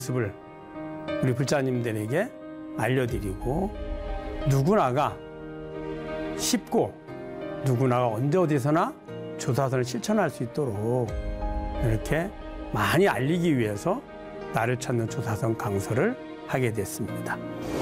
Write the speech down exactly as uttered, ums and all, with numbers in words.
모습을 우리 불자님들에게 알려드리고 누구나가 쉽고 누구나가 언제 어디서나 조사선을 실천할 수 있도록 이렇게 많이 알리기 위해서 나를 찾는 조사선 강서를 하게 됐습니다.